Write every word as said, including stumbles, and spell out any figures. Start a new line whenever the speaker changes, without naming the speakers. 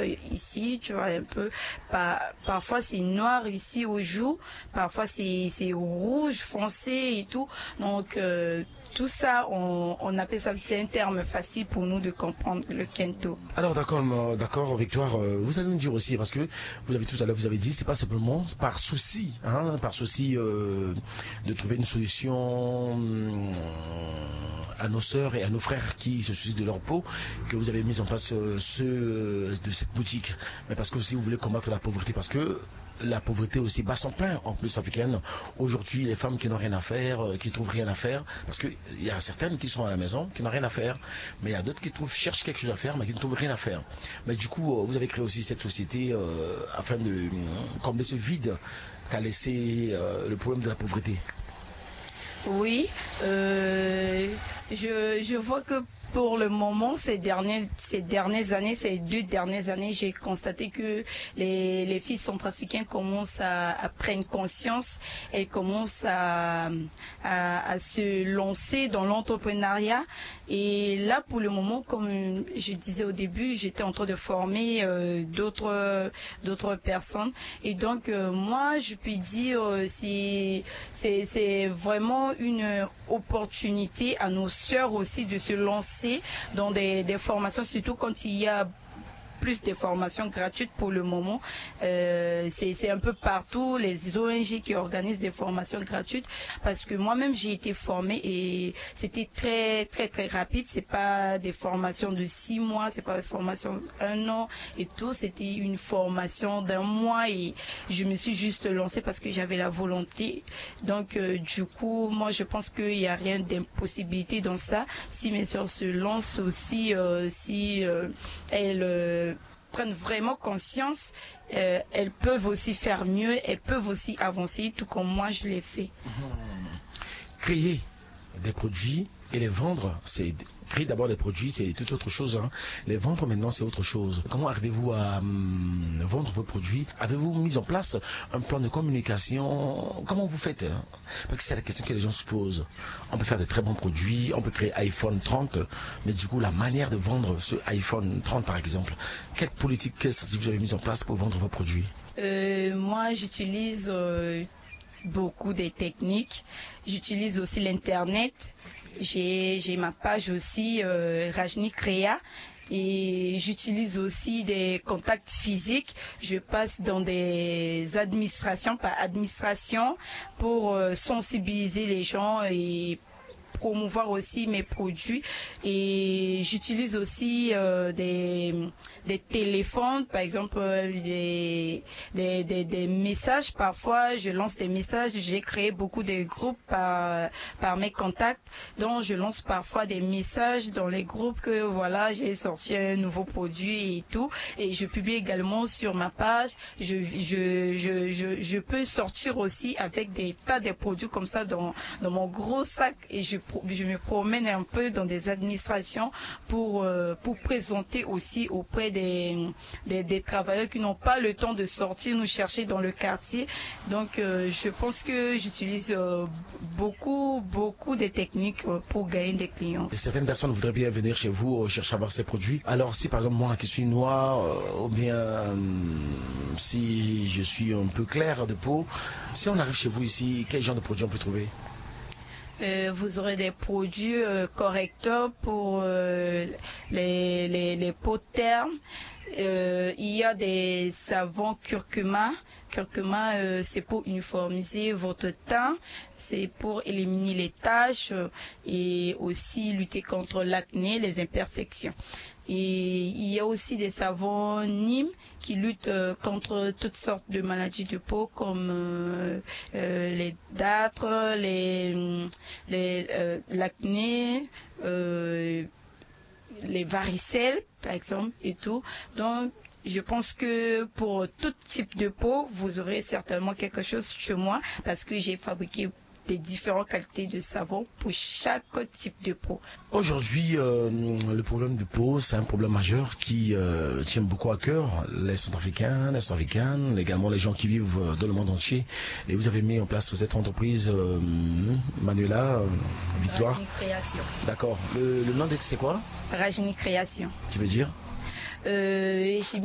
ici, tu vois un peu. Par, parfois c'est noir ici aux joues, parfois c'est c'est rouge foncé et tout. Donc euh, tout ça, on, on appelle ça, c'est un terme facile pour nous de comprendre le kento.
Alors d'accord, euh, d'accord, Victoire, euh, vous allez nous dire aussi, parce que vous l'avez tout à l'heure, vous avez dit, c'est pas simplement par souci, hein, par souci euh, de trouver une solution euh, à nos sœurs et à nos frères qui se soucient de leur peau, que vous avez mis en place euh, ce, euh, de cette boutique, mais parce que aussi vous voulez combattre la pauvreté, parce que la pauvreté aussi bat son plein en plus africaine. Aujourd'hui, les femmes qui n'ont rien à faire, euh, qui trouvent rien à faire, parce qu'il y a certaines qui sont à la maison, qui n'ont rien à faire, mais il y a d'autres qui trouvent, cherchent quelque chose à faire, mais qui ne trouvent rien à faire. Mais du coup, euh, vous avez créé aussi cette société euh, afin de euh, combler ce vide qu'a laissé euh, le problème de la pauvreté.
Oui, euh, je, je vois que pour le moment, ces dernières, ces dernières années, ces deux dernières années, j'ai constaté que les, les filles centrafricaines commencent à, à prendre conscience, elles commencent à, à, à se lancer dans l'entrepreneuriat. Et là, pour le moment, comme je disais au début, j'étais en train de former euh, d'autres d'autres personnes. Et donc, euh, moi, je peux dire, euh, c'est c'est vraiment une opportunité à nos sœurs aussi de se lancer dans des, des formations, surtout quand il y a plus de formations gratuites pour le moment. Euh, c'est un peu partout les O N G qui organisent des formations gratuites, parce que moi-même j'ai été formée et c'était très très très rapide. C'est pas des formations de six mois, c'est pas des formations d'un an et tout. C'était une formation d'un mois et je me suis juste lancée parce que j'avais la volonté. Donc euh, du coup, moi je pense qu'il n'y a rien d'impossibilité dans ça. Si mes soeurs se lancent aussi, euh, si euh, elles euh, prennent vraiment conscience, euh, elles peuvent aussi faire mieux, elles peuvent aussi avancer, tout comme moi je l'ai fait.
Mmh. Créer des produits et les vendre, c'est créer d'abord des produits, c'est toute autre chose, hein. Les vendre maintenant, c'est autre chose. Comment arrivez-vous à hum, vendre vos produits? Avez-vous mis en place un plan de communication? Comment vous faites? Parce que c'est la question que les gens se posent. On peut faire de très bons produits, on peut créer iPhone trente, mais du coup, la manière de vendre ce iPhone trente, par exemple, quelle politique, quelle stratégie vous avez mis en place pour vendre vos produits?
euh, Moi, j'utilise euh, beaucoup des techniques. J'utilise aussi l'internet. J'ai ma page aussi, euh, Rajni Créa. Et j'utilise aussi des contacts physiques. Je passe dans des administrations par administration pour euh, sensibiliser les gens et promouvoir aussi mes produits. Et j'utilise aussi euh, des, des téléphones, par exemple euh, des, des, des, des messages. Parfois je lance des messages, j'ai créé beaucoup de groupes par, par mes contacts, donc je lance parfois des messages dans les groupes que voilà, j'ai sorti un nouveau produit et tout, et je publie également sur ma page. Je, je, je, je, je peux sortir aussi avec des tas de produits comme ça dans, dans mon gros sac, et je je me promène un peu dans des administrations pour, euh, pour présenter aussi auprès des, des, des travailleurs qui n'ont pas le temps de sortir nous chercher dans le quartier. Donc euh, je pense que j'utilise euh, beaucoup, beaucoup de techniques euh, pour gagner des clients.
Et certaines personnes voudraient bien venir chez vous euh, chercher à avoir ces produits. Alors si par exemple moi qui suis noir, euh, ou bien euh, si je suis un peu clair de peau, si on arrive chez vous ici, quel genre de produits on peut trouver?
Euh, vous aurez des produits euh, correcteurs pour euh, les, les, les peaux ternes. Euh, il y a des savons curcuma. Curcuma, euh, c'est pour uniformiser votre teint, c'est pour éliminer les taches euh, et aussi lutter contre l'acné, les imperfections. Et il y a aussi des savons Nîmes qui luttent euh, contre toutes sortes de maladies de peau comme euh, euh, les dartres, les, les, euh, l'acné, euh, les varicelles par exemple et tout. Donc je pense que pour tout type de peau, vous aurez certainement quelque chose chez moi parce que j'ai fabriqué des différentes qualités de savon pour chaque type de peau.
Aujourd'hui, euh, le problème de peau, c'est un problème majeur qui euh, tient beaucoup à cœur les Centrafricains, les Centrafricaines, également les gens qui vivent dans le monde entier. Et vous avez mis en place cette entreprise, euh, Manuela, euh, Victoire.
Rajni Création.
D'accord. Le, le nom de c'est quoi?
Rajni Création.
Qui veut dire?
euh,